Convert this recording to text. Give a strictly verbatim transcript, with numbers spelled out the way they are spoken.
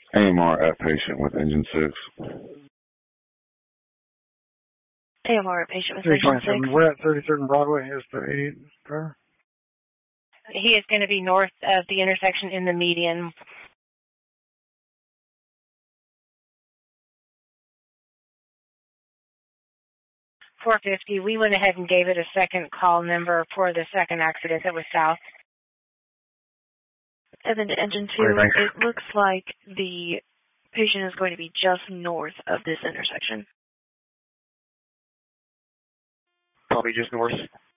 A M R at patient with engine six. A M R at patient with engine six. We're at thirty-third and Broadway. Here's the eighty-eight driver. He is going to be north of the intersection in the median. four fifty, we went ahead and gave it a second call number for the second accident that was south. And then to engine two, Right, it looks like the patient is going to be just north of this intersection. Probably just north.